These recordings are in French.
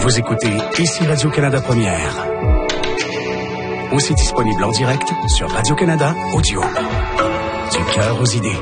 Vous écoutez Ici Radio-Canada Première. Aussi disponible en direct sur Radio-Canada Audio. Du cœur aux idées.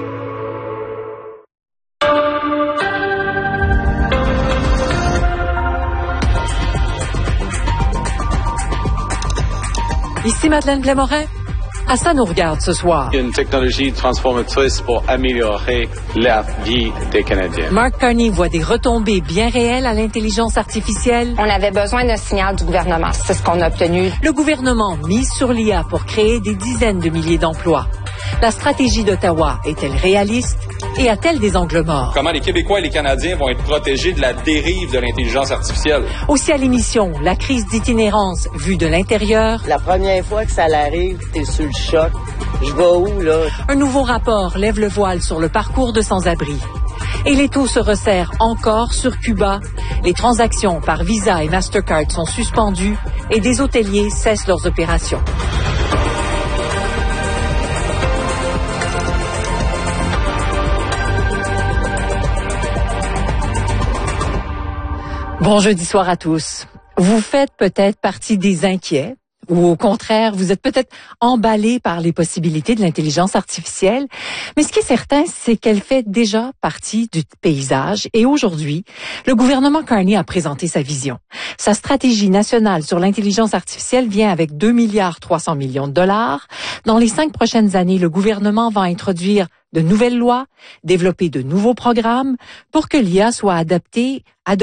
Ici Madeleine Blais-Morin. À ça nous regarde ce soir. Une technologie transformatrice pour améliorer la vie des Canadiens. Mark Carney voit des retombées bien réelles à l'intelligence artificielle. On avait besoin d'un signal du gouvernement. C'est ce qu'on a obtenu. Le gouvernement mise sur l'IA pour créer des dizaines de milliers d'emplois. La stratégie d'Ottawa est-elle réaliste et a-t-elle des angles morts? Comment les Québécois et les Canadiens vont être protégés de la dérive de l'intelligence artificielle? Aussi à l'émission, la crise d'itinérance vue de l'intérieur. La première fois que ça arrive, t'es sur le choc. Je vais où, là? Un nouveau rapport lève le voile sur le parcours de sans-abri. Et les taux se resserrent encore sur Cuba. Les transactions par Visa et Mastercard sont suspendues et des hôteliers cessent leurs opérations. Bon jeudi soir à tous. Vous faites peut-être partie des inquiets ou au contraire, vous êtes peut-être emballés par les possibilités de l'intelligence artificielle. Mais ce qui est certain, c'est qu'elle fait déjà partie du paysage. Et aujourd'hui, le gouvernement Carney a présenté sa vision. Sa stratégie nationale sur l'intelligence artificielle vient avec 2,3 milliards de dollars. Dans les 5 prochaines années, le gouvernement va introduire de nouvelles lois, développer de nouveaux programmes pour que l'IA soit adoptée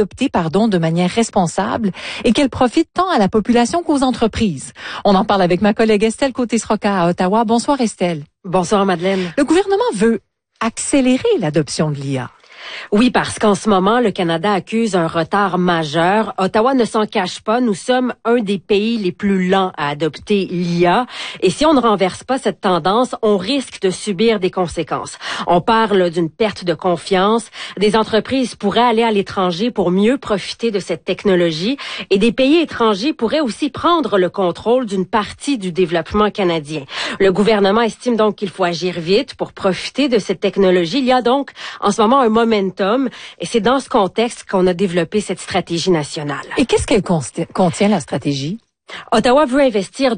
de manière responsable et qu'elle profite tant à la population qu'aux entreprises. On en parle avec ma collègue Estelle Côté-Sroka à Ottawa. Bonsoir Estelle. Bonsoir Madeleine. Le gouvernement veut accélérer l'adoption de l'IA. Oui, parce qu'en ce moment, le Canada accuse un retard majeur. Ottawa ne s'en cache pas. Nous sommes un des pays les plus lents à adopter l'IA. Et si on ne renverse pas cette tendance, on risque de subir des conséquences. On parle d'une perte de confiance. Des entreprises pourraient aller à l'étranger pour mieux profiter de cette technologie. Et des pays étrangers pourraient aussi prendre le contrôle d'une partie du développement canadien. Le gouvernement estime donc qu'il faut agir vite pour profiter de cette technologie. Il y a donc en ce moment un momentum. Et c'est dans ce contexte qu'on a développé cette stratégie nationale. Et qu'est-ce qu'elle contient, la stratégie? Ottawa veut investir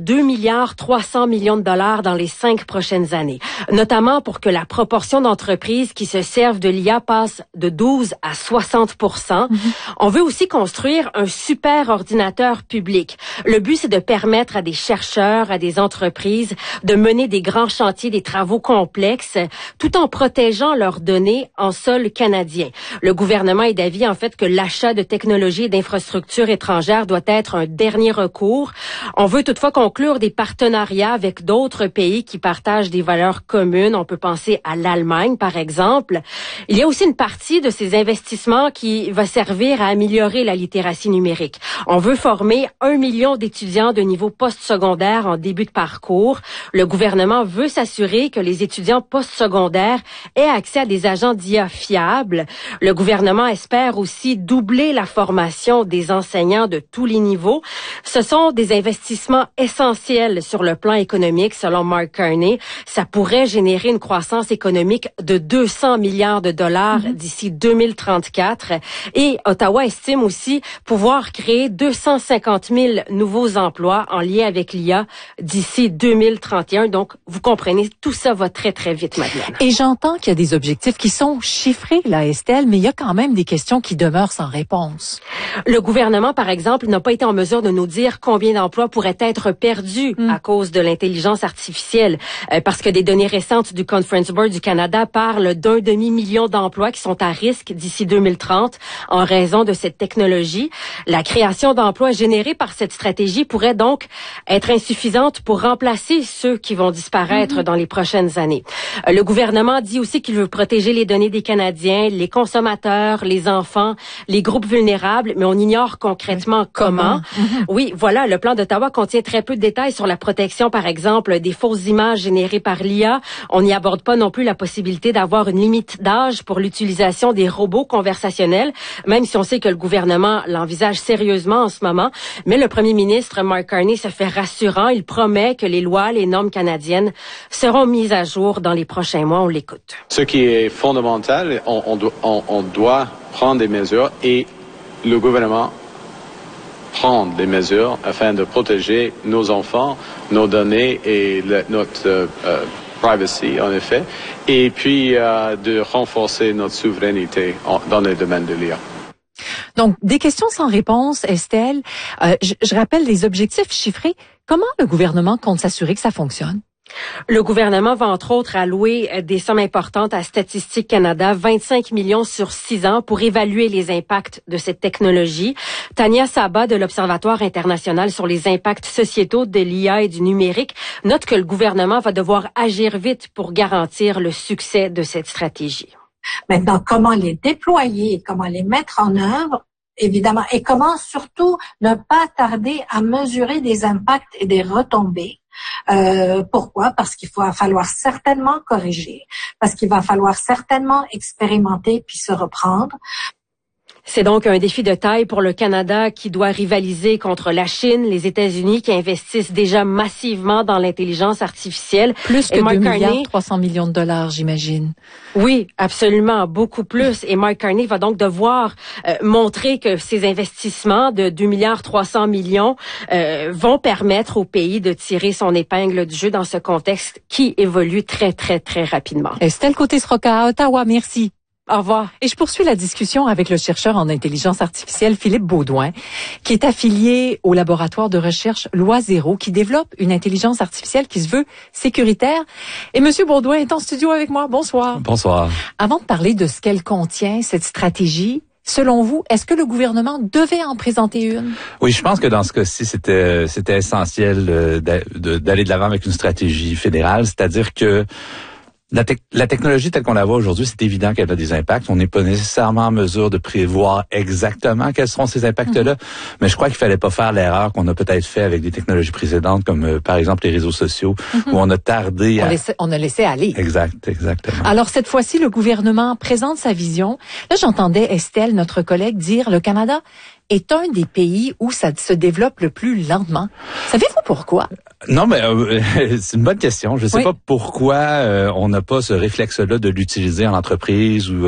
2,3 milliards de dollars dans les 5 prochaines années, notamment pour que la proportion d'entreprises qui se servent de l'IA passe de 12 à 60%. On veut aussi construire un super ordinateur public. Le but, c'est de permettre à des chercheurs, à des entreprises de mener des grands chantiers, des travaux complexes, tout en protégeant leurs données en sol canadien. Le gouvernement est d'avis, en fait, que l'achat de technologies et d'infrastructures étrangères doit être un dernier recours. On veut toutefois conclure des partenariats avec d'autres pays qui partagent des valeurs communes. On peut penser à l'Allemagne, par exemple. Il y a aussi une partie de ces investissements qui va servir à améliorer la littératie numérique. On veut former 1 million d'étudiants de niveau postsecondaire en début de parcours. Le gouvernement veut s'assurer que les étudiants postsecondaires aient accès à des agents d'IA fiables. Le gouvernement espère aussi doubler la formation des enseignants de tous les niveaux. Ce sont des investissements essentiels sur le plan économique, selon Mark Carney. Ça pourrait générer une croissance économique de 200 milliards de dollars d'ici 2034. Et Ottawa estime aussi pouvoir créer 250 000 nouveaux emplois en lien avec l'IA d'ici 2031. Donc, vous comprenez, tout ça va très, très vite, Madeleine. Et j'entends qu'il y a des objectifs qui sont chiffrés, là, Estelle, mais il y a quand même des questions qui demeurent sans réponse. Le gouvernement, par exemple, n'a pas été en mesure de nous dire combien d'emplois pourraient être perdus à cause de l'intelligence artificielle, parce que des données récentes du Conference Board du Canada parlent d'1 demi-million d'emplois qui sont à risque d'ici 2030 en raison de cette technologie. La création d'emplois générés par cette stratégie pourrait donc être insuffisante pour remplacer ceux qui vont disparaître dans les prochaines années. Le gouvernement dit aussi qu'il veut protéger les données des Canadiens, les consommateurs, les enfants, les groupes vulnérables, mais on ignore concrètement comment. Oui, voilà, le plan d'Ottawa contient très peu de détails sur la protection, par exemple, des fausses images générées par l'IA. On n'y aborde pas non plus la possibilité d'avoir une limite d'âge pour l'utilisation des robots conversationnels, même si on sait que le gouvernement l'envisage sérieusement en ce moment. Mais le premier ministre, Mark Carney, se fait rassurant. Il promet que les lois, les normes canadiennes seront mises à jour dans les prochains mois. On l'écoute. Ce qui est fondamental, on doit prendre des mesures et le gouvernement prendre des mesures afin de protéger nos enfants, nos données et notre privacy, en effet, et puis de renforcer notre souveraineté dans le domaine de l'IA. Donc, des questions sans réponse, Estelle. Je rappelle les objectifs chiffrés. Comment le gouvernement compte s'assurer que ça fonctionne? Le gouvernement va entre autres allouer des sommes importantes à Statistique Canada, 25 millions sur 6 ans pour évaluer les impacts de cette technologie. Tania Saba de l'Observatoire international sur les impacts sociétaux de l'IA et du numérique note que le gouvernement va devoir agir vite pour garantir le succès de cette stratégie. Maintenant, comment les déployer, comment les mettre en œuvre, évidemment, et comment surtout ne pas tarder à mesurer des impacts et des retombées. Pourquoi? Parce qu'il va falloir certainement corriger, parce qu'il va falloir certainement expérimenter puis se reprendre. C'est donc un défi de taille pour le Canada qui doit rivaliser contre la Chine, les États-Unis qui investissent déjà massivement dans l'intelligence artificielle. Plus que 2,3 milliards de dollars, j'imagine. Oui, absolument, beaucoup plus. Et Mark Carney va donc devoir montrer que ces investissements de 2,3 milliards vont permettre au pays de tirer son épingle du jeu dans ce contexte qui évolue très, très, très rapidement. Estelle Côté-Sroka à Ottawa, merci. Au revoir. Et je poursuis la discussion avec le chercheur en intelligence artificielle Philippe Baudouin, qui est affilié au laboratoire de recherche Loi0, qui développe une intelligence artificielle qui se veut sécuritaire. Et Monsieur Baudouin est en studio avec moi. Bonsoir. Bonsoir. Avant de parler de ce qu'elle contient, cette stratégie, selon vous, est-ce que le gouvernement devait en présenter une? Oui, je pense que dans ce cas-ci, c'était essentiel d'aller de l'avant avec une stratégie fédérale, c'est-à-dire que la technologie telle qu'on la voit aujourd'hui, c'est évident qu'elle a des impacts. On n'est pas nécessairement en mesure de prévoir exactement quels seront ces impacts-là, mais je crois qu'il fallait pas faire l'erreur qu'on a peut-être fait avec des technologies précédentes, comme par exemple les réseaux sociaux, où on a tardé on a laissé aller. Exactement. Alors cette fois-ci, le gouvernement présente sa vision. Là, j'entendais Estelle, notre collègue, dire le Canada est un des pays où ça se développe le plus lentement. Savez-vous pourquoi? Non, mais c'est une bonne question. Je sais pas pourquoi on n'a pas ce réflexe-là de l'utiliser en entreprise ou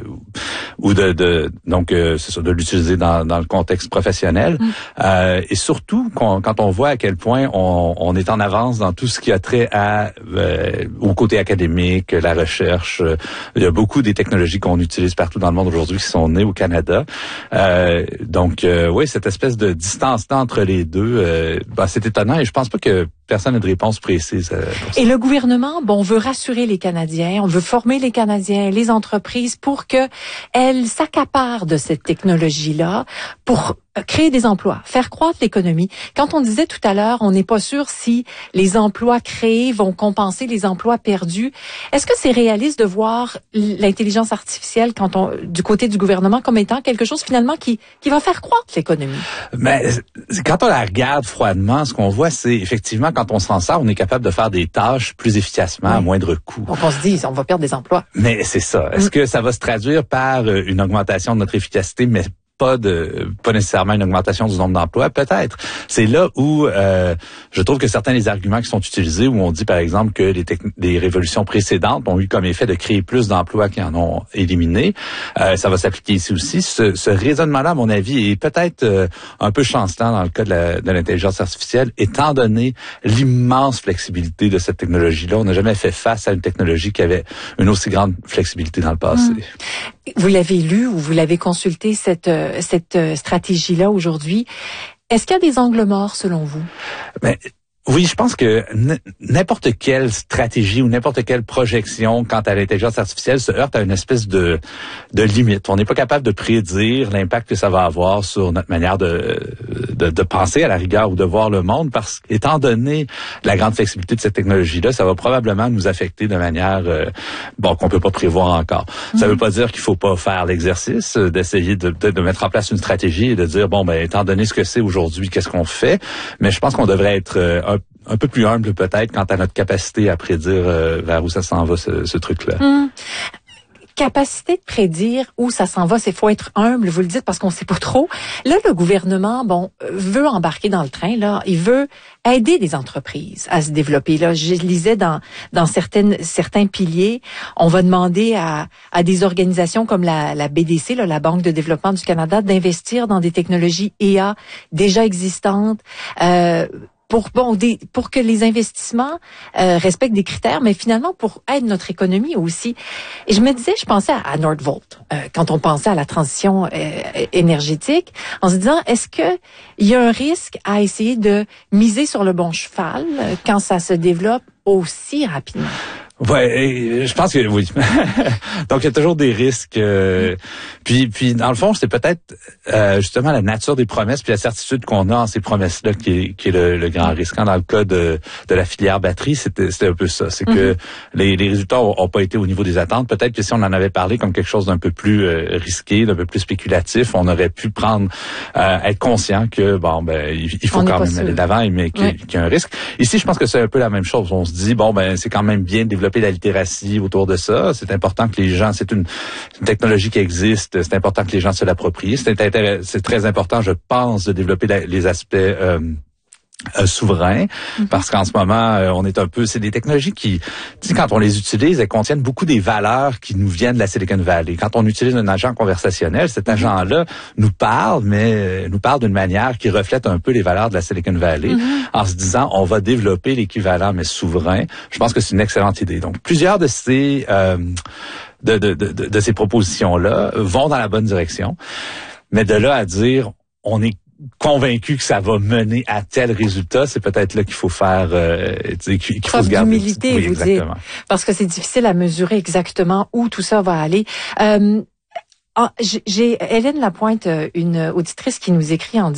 c'est ça, de l'utiliser dans le contexte professionnel. Et surtout quand on voit à quel point on est en avance dans tout ce qui a trait au côté académique, la recherche. Il y a beaucoup des technologies qu'on utilise partout dans le monde aujourd'hui qui sont nées au Canada. Oui, cette espèce de distance-là entre les deux, c'est étonnant et je pense pas que personne n'a de réponse précise. Et le gouvernement, on veut rassurer les Canadiens, on veut former les Canadiens, les entreprises pour que elles s'accaparent de cette technologie-là pour créer des emplois, faire croître l'économie. Quand on disait tout à l'heure, on n'est pas sûr si les emplois créés vont compenser les emplois perdus. Est-ce que c'est réaliste de voir l'intelligence artificielle du côté du gouvernement comme étant quelque chose finalement qui va faire croître l'économie? Mais quand on la regarde froidement, ce qu'on voit, c'est effectivement quand on s'en sert, on est capable de faire des tâches plus efficacement à moindre coût. Donc on se dit, on va perdre des emplois. Mais c'est ça. Est-ce que ça va se traduire par une augmentation de notre efficacité, mais pas nécessairement une augmentation du nombre d'emplois, peut-être. C'est là où je trouve que certains des arguments qui sont utilisés, où on dit par exemple que les révolutions précédentes ont eu comme effet de créer plus d'emplois qui en ont éliminé, ça va s'appliquer ici aussi. Ce raisonnement-là, à mon avis, est peut-être un peu chancelant dans le cas de l'intelligence artificielle, étant donné l'immense flexibilité de cette technologie-là. On n'a jamais fait face à une technologie qui avait une aussi grande flexibilité dans le passé. Vous l'avez lu ou vous l'avez consulté, cette stratégie-là aujourd'hui. Est-ce qu'il y a des angles morts selon vous? Oui, je pense que n'importe quelle stratégie ou n'importe quelle projection quant à l'intelligence artificielle se heurte à une espèce de limite. On n'est pas capable de prédire l'impact que ça va avoir sur notre manière de penser à la rigueur ou de voir le monde, parce qu'étant donné la grande flexibilité de cette technologie-là, ça va probablement nous affecter de manière qu'on peut pas prévoir encore. Ça veut pas dire qu'il faut pas faire l'exercice d'essayer de mettre en place une stratégie et de dire étant donné ce que c'est aujourd'hui, qu'est-ce qu'on fait? Mais je pense qu'on devrait être un peu plus humble peut-être quant à notre capacité à prédire vers où ça s'en va ce truc-là. capacité de prédire où ça s'en va, c'est faut être humble, vous le dites parce qu'on sait pas trop. Là, le gouvernement, veut embarquer dans le train, là. Il veut aider des entreprises à se développer. Là, je lisais dans certains piliers, on va demander à des organisations comme la BDC, là, la Banque de développement du Canada, d'investir dans des technologies IA déjà existantes, pour que les investissements respectent des critères, mais finalement pour aider notre économie aussi. Et je pensais à Nordvolt quand on pensait à la transition énergétique, en se disant est-ce que il y a un risque à essayer de miser sur le bon cheval quand ça se développe aussi rapidement? Ouais, je pense que oui. Donc il y a toujours des risques. Puis dans le fond, c'est peut-être justement la nature des promesses puis la certitude qu'on a en ces promesses-là qui est le grand risque. Dans le cas de la filière batterie, c'était un peu ça. C'est que les résultats ont pas été au niveau des attentes. Peut-être que si on en avait parlé comme quelque chose d'un peu plus risqué, d'un peu plus spéculatif, on aurait pu être conscient que il faut quand même aller de l'avant, mais qu'il y a un risque. Ici, je pense que c'est un peu la même chose. On se dit c'est quand même bien de développer la littératie autour de ça. C'est important que les gens, c'est une technologie qui existe, c'est important que les gens se l'approprient. C'est très important, je pense, de développer les aspects souverains, parce qu'en ce moment, c'est des technologies qui, quand on les utilise, elles contiennent beaucoup des valeurs qui nous viennent de la Silicon Valley. Quand on utilise un agent conversationnel, cet agent-là nous parle, mais nous parle d'une manière qui reflète un peu les valeurs de la Silicon Valley, en se disant, on va développer l'équivalent, mais souverain. Je pense que c'est une excellente idée. Donc, plusieurs de ces propositions-là vont dans la bonne direction, mais de là à dire, on est convaincu que ça va mener à tel résultat, c'est peut-être là qu'il faut faire, qu'il faut se garder. D'humilité, oui, vous dites. Parce que c'est difficile à mesurer exactement où tout ça va aller. J'ai Hélène Lapointe, une auditrice qui nous écrit en